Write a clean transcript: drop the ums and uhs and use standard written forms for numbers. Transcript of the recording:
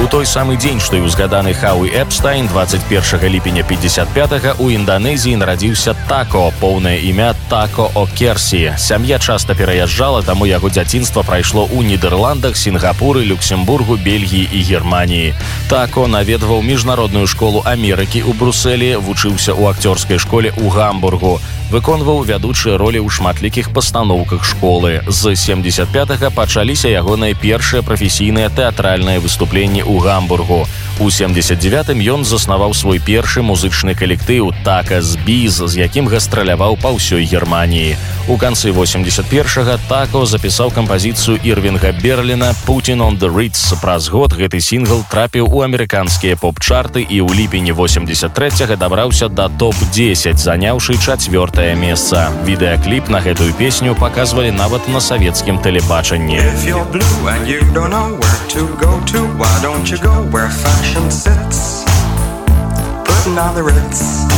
У той самы дзень, што і ўзгаданы Хауі Эпстайн, 21 ліпеня 55-га у Інданезіі нарадзіўся Тако, поўнае імя Тако О'Керсі. Сям'я часта пераязджала, таму яго дзяцінства прайшло ў Нідерландах, Сінгапуры, Люксембургу, Бельгіі і Германіі. Тако наведваў міжнародную школу Амерыкі ў Брусэлі, вучыўся ў акцёрскай школе ў Гамбургу. Выконваў вядучыя ролі ў шматлікіх пастаноўках школы. З 75-га пачаліся ягоныя першыя прафесійныя тэатральныя выступленні ў Гамбургу. У 79-м ён заснаваў свой першы музычны калектыў «Такас Біз», з якім гастраляваў па ўсёй Германіі. У канцы 81-га Тако запісаў кампазіцыю Ірвінга Берліна «Putting on the Ritz». Праз год гэты сінгл трапіў у амерыканскія поп-чарты і ў ліпені 83-га дабраўся да топ-10, заняўшы 4-е месца. Відэакліп на гэтую песню показвалі нават на савецкім тэлебачанні.